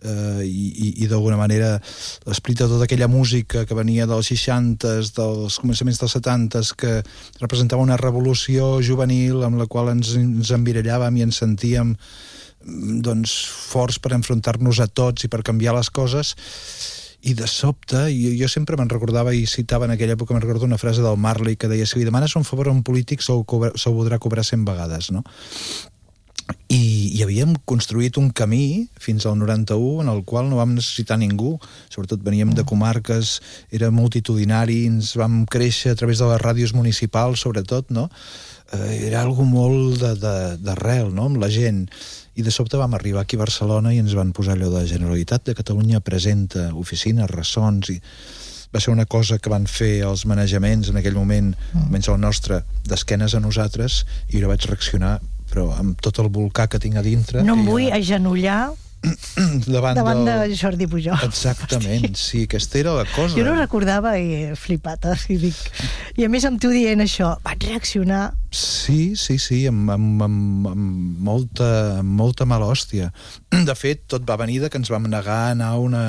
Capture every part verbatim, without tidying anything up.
eh, i, i d'alguna manera l'esperit de tota aquella música que venia dels seixantes, dels començaments dels setantes, que representava una revolució juvenil amb la qual ens, ens emmirallàvem i ens sentíem doncs, forts per enfrontar-nos a tots i per canviar les coses. I de sobte, jo, jo sempre me'n recordava i citava en aquella època, me'n recordo una frase del Marley que deia: si li demanes un favor a un polític se'l se voldrà cobrar cent vegades, no? I, i havíem construït un camí fins al noranta-u en el qual no vam necessitar ningú, sobretot veníem de comarques, era multitudinari, ens vam créixer a través de les ràdios municipals, sobretot, no? Eh, era algo molt d'arrel, no?, amb la gent. I de sobte vam arribar aquí a Barcelona i ens van posar allò de Generalitat de Catalunya presenta oficines, ressons, i va ser una cosa que van fer els manejaments en aquell moment, almenys el nostre, d'esquenes a nosaltres, i jo vaig reaccionar, però amb tot el volcà que tinc a dintre... No em vull ja... agenollar davant, davant del... de Jordi Pujol. Exactament, Hosti. Sí, aquesta era la cosa. Jo no recordava i he flipat, i dic... I a més amb tu dient això, vaig reaccionar... Sí, sí, sí, amb, amb, amb, amb molta, amb molta mala hòstia. De fet, tot va venir de que ens vam negar a anar a una,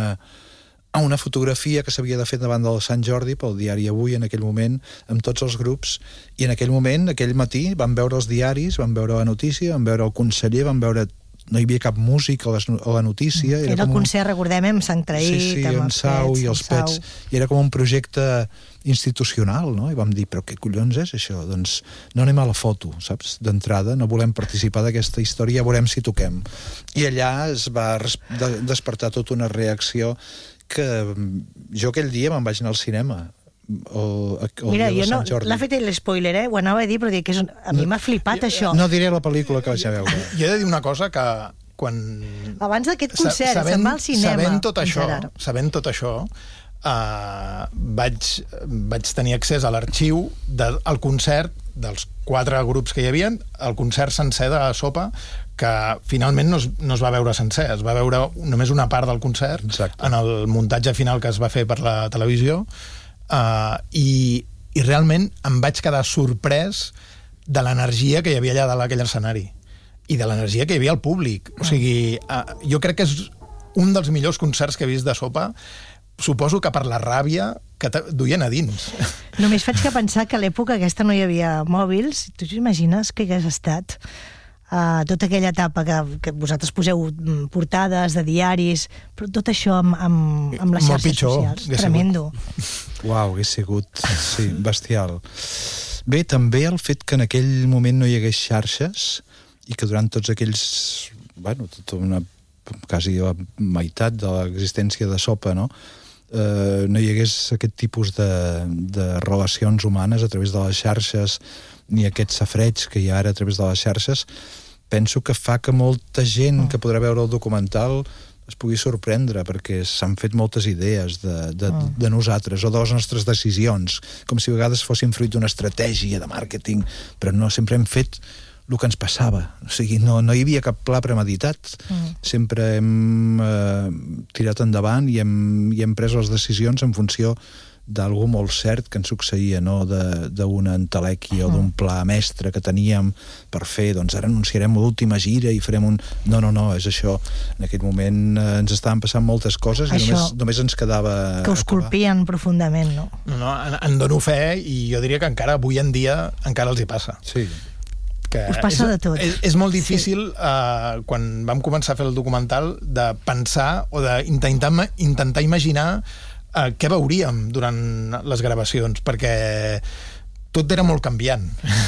a una fotografia que s'havia de fer davant del Sant Jordi pel diari Avui en aquell moment, amb tots els grups, i en aquell moment, aquell matí, vam veure els diaris, vam veure la notícia, vam veure el conseller, vam veure... No hi havia cap músic a, les, a la notícia. Era, era el concert, un... recordem, amb Sant Traït, sí, sí, amb, amb Sau i els Pets. I era com un projecte institucional, no? I vam dir, però què collons és això? Doncs no anem a la foto, saps? D'entrada, no volem participar d'aquesta història, ja veurem si toquem. I allà es va de despertar tota una reacció que jo aquell dia me'n vaig anar al cinema. O, o Mira, jo no, l'ha fet l'espoiler, eh? Ho anava a dir, però dic que és un... a mi m'ha flipat no, això. No diré la pel·lícula que vaig a veure. Jo he de dir una cosa, que quan... Abans d'aquest concert, sabent, se'n va al cinema. Sabent tot això, sabent tot això uh, vaig, vaig tenir accés a l'arxiu del concert dels quatre grups que hi havia, el concert sencer de Sopa, que finalment no es, no es va veure sencer, es va veure només una part del concert. Exacte. En el muntatge final que es va fer per la televisió. Uh, i, i realment em vaig quedar sorprès de l'energia que hi havia allà dalt aquell escenari i de l'energia que hi havia al públic. O sigui, uh, jo crec que és un dels millors concerts que he vist de Sopa, suposo que per la ràbia que duien a dins. Només faig que pensar que a l'època aquesta no hi havia mòbils. Tu t'imagines que hagués estat Uh, tota aquella etapa que, que vosaltres poseu portades de diaris, però tot això amb, amb, amb les xarxes pitjor, socials. Tremendo. Uau, hagués sigut, sí, bestial. Bé, també el fet que en aquell moment no hi hagués xarxes i que durant tots aquells, bueno, tota una, quasi la meitat de l'existència de Sopa, no? Uh, no hi hagués aquest tipus de, de relacions humanes a través de les xarxes, ni aquest safreig que hi ha ara a través de les xarxes, penso que fa que molta gent que podrà veure el documental es pugui sorprendre, perquè s'han fet moltes idees de, de, de nosaltres o de les nostres decisions, com si a vegades fossin fruit d'una estratègia de màrqueting, però no, sempre hem fet el que ens passava. O sigui, no, no hi havia cap pla premeditat. Mm. Sempre hem eh, tirat endavant i hem, i hem pres les decisions en funció d'algú molt cert que ens succeïa, no d'una entelèquia o d'un pla mestre que teníem per fer, doncs ara anunciarem l'última gira i farem un... No, no, no, és això. En aquell moment eh, ens estaven passant moltes coses i només, només ens quedava... Que us colpien profundament, no? No, no, en, en dono fe i jo diria que encara avui en dia encara els hi passa. Sí. Que us passa és, de tot. És, és molt difícil, sí. uh, quan vam començar a fer el documental, de pensar o d'intentar intentar imaginar uh, què veuríem durant les gravacions, perquè tot era molt canviant.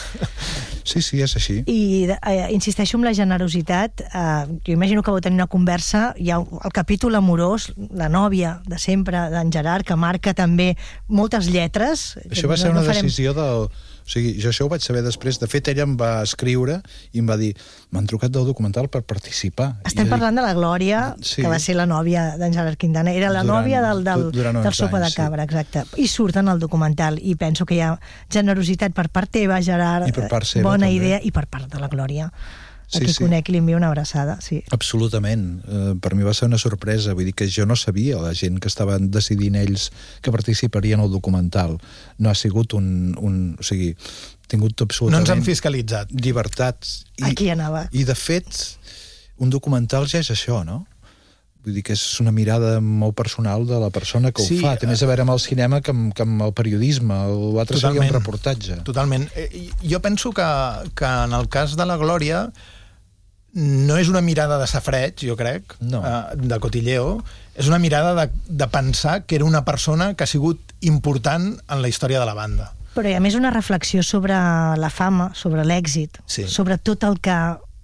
Sí, sí, és així. I eh, insisteixo en la generositat. Eh, jo imagino que vau tenir una conversa, hi ha el capítol amorós, la nòvia de sempre, d'en Gerard, que marca també moltes lletres. Això va ser no, una no farem... decisió del... O sigui, jo això ho vaig saber després. De fet, ella em va escriure i em va dir, m'han trucat del documental per participar. Estem I parlant de la Glòria, sí. Que va ser la nòvia d'en Gerard Quintana. Era la durant, nòvia del, del, del Sopa anys, de Cabra, sí. Exacte. I surt en el documental. I penso que hi ha generositat per part teva, Gerard, I per part seva, bona també. Idea, i per part de la Glòria. Sí, Aquí sí. conec i li envio una abraçada, sí. Absolutament. Uh, per mi va ser una sorpresa. Vull dir que jo no sabia, la gent que estaven decidint ells que participarien al documental. No ha sigut un... un o sigui, tingut absolutament... No ens han fiscalitzat. Llibertat. I, Aquí anava. I, de fet, un documental ja és això, no? Vull dir que és una mirada molt personal de la persona que Sí, ho fa. Té més a veure amb el cinema que amb, que amb el periodisme. L'altre seria un reportatge. Totalment. Eh, Jo penso que, que en el cas de la Glòria no és una mirada de safreig, jo crec, No. eh, de cotilleo, és una mirada de, de pensar que era una persona que ha sigut important en la història de la banda. Però hi ha més una reflexió sobre la fama, sobre l'èxit, Sí. sobre tot el que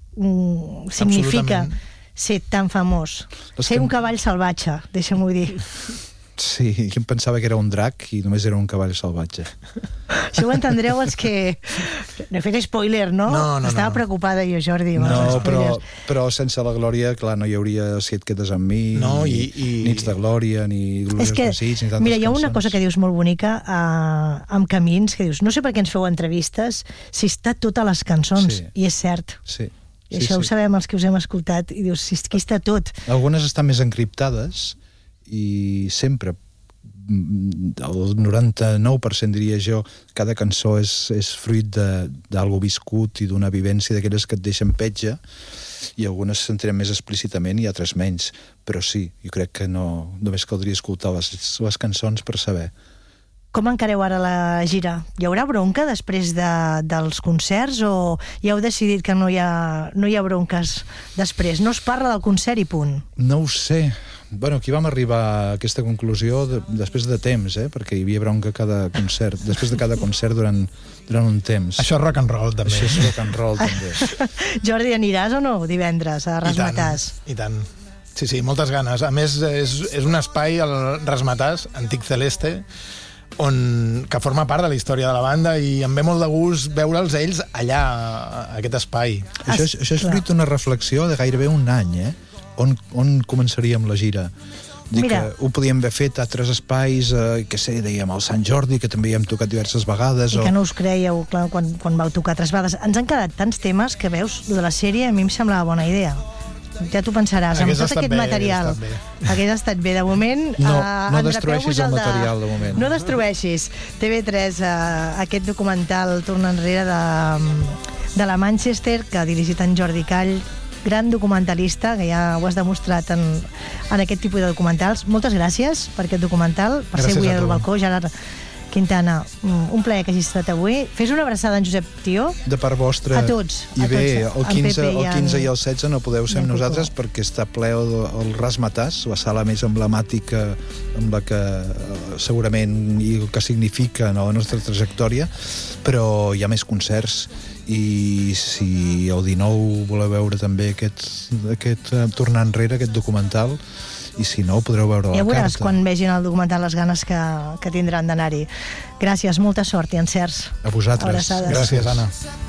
mm, significa Absolutament. ser tan famós. És Ser que- un cavall salvatge, deixa'm-ho dir. Sí, jo em pensava que era un drac i només era un cavall salvatge. Això ho entendreu els que... No he fet spoiler, no? No, no, Estava no. preocupada jo, Jordi. amb els No, però, spoilers. però sense la glòria, clar, no hi hauria Si et quedes amb mi, No, ni, i- i- Nits de glòria, ni És Glòries que, desig, ni tantes mira, hi ha una cançons. cosa que dius molt bonica uh, amb Camins, que dius, no sé per què ens feu entrevistes si està tot a les cançons, Sí. i és cert. Sí. I sí, això sí. ho sabem els que us hem escoltat, i dius, si aquí està tot. Algunes estan més encriptades i sempre mm, el noranta-nou per cent diria jo, cada cançó és, és fruit d'algo viscut i d'una vivència d'aquelles que et deixen petja, i algunes s'entenen més explícitament i altres menys, però sí, jo crec que no, només caldria escoltar les, les cançons per saber. Com encareu ara la gira? Hi haurà bronca després de, dels concerts o ja heu decidit que no hi, ha, no hi ha bronques després? No es parla del concert i punt. No ho sé. Bueno, aquí vam arribar a aquesta conclusió de, després de temps, eh? Perquè hi havia bronca cada concert, després de cada concert durant, durant un temps. Això és rock and roll, també. Això és rock and roll, també. Jordi, aniràs o no divendres a Rasmatàs? I tant, i tant. Sí, sí, moltes ganes. A més, és, és un espai, el Rasmatàs, antic Celeste, on, que forma part de la història de la banda, i em ve molt de gust veure'ls ells allà, a aquest espai. Això és, això és fruit d'una reflexió de gairebé un any, eh? On, on començaríem la gira? Dic Mira. que ho podíem haver fet a altres espais, eh, que sé, dèiem al Sant Jordi, que també hi hem tocat diverses vegades. I o... que no us creieu clar, quan, quan vau tocar tres vegades. Ens han quedat tants temes que veus, lo de la sèrie a mi em semblava bona idea. Ja t'ho pensaràs, amb Hagués tot estat aquest bé, material. hagués estat bé. Hagués estat bé. De moment... No, eh, no endrapeu-vos destrueixis el de- material, de moment. No destrueixis. T V tres, eh, aquest documental Torna enrere de, de la Manchester, que ha dirigit en Jordi Call, gran documentalista, que ja ho has demostrat en, en aquest tipus de documentals. Moltes gràcies per aquest documental, per Gràcies ser avui a al tu. balcó. Gerard Quintana, un plaer que hagis estat avui. Fes una abraçada a en Josep Tió. De part vostra. A tots, I a bé, tots, el en quinze, Pepe i el quinze en- i el setze no podeu ser i en amb Coco. nosaltres perquè està ple el, el Rasmatàs, la sala més emblemàtica amb la que eh, segurament i el que significa en la nostra trajectòria, però hi ha més concerts, i si el dinou voleu veure també aquest, aquest eh, Tornar enrere, aquest documental, i si no, podreu veure Ja la veuràs carta. quan vegin el documental les ganes que, que tindran d'anar-hi. Gràcies, molta sort i encerts. A vosaltres. Abraçades. Gràcies, Anna.